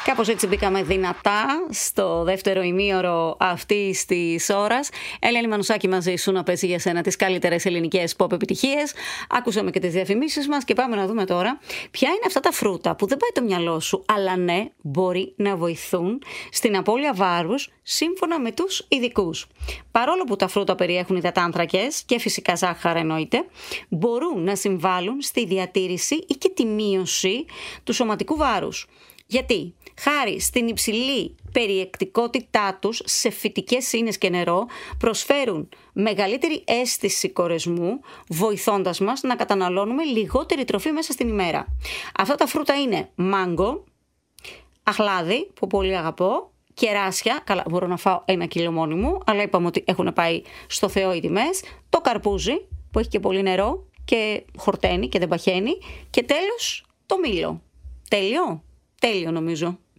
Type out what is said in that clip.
Κάπως έτσι μπήκαμε δυνατά στο δεύτερο ημίωρο αυτής της ώρας. Ελένη Μανουσάκη μαζί σου να παίζει για σένα τις καλύτερες ελληνικές pop επιτυχίες. Άκουσαμε και τις διαφημίσεις μας και πάμε να δούμε τώρα ποια είναι αυτά τα φρούτα που δεν πάει το μυαλό σου, αλλά ναι, μπορεί να βοηθούν στην απώλεια βάρους σύμφωνα με τους ειδικούς. Παρόλο που τα φρούτα περιέχουν υδατάνθρακες και φυσικά ζάχαρα εννοείται, μπορούν να συμβάλλουν στη διατήρηση ή και τη μείωση του σωματικού βάρους. Γιατί? Χάρη στην υψηλή περιεκτικότητά τους σε φυτικές ίνες και νερό, προσφέρουν μεγαλύτερη αίσθηση κορεσμού, βοηθώντας μας να καταναλώνουμε λιγότερη τροφή μέσα στην ημέρα. Αυτά τα φρούτα είναι μάγκο, αχλάδι, που πολύ αγαπώ, κεράσια, καλά μπορώ να φάω 1 κιλό μόνη μου, αλλά είπαμε ότι έχουν πάει στο Θεό οι τιμές, το καρπούζι, που έχει και πολύ νερό και χορταίνει και δεν παχαίνει, και τέλος το μήλο. Τέλειο νομίζω.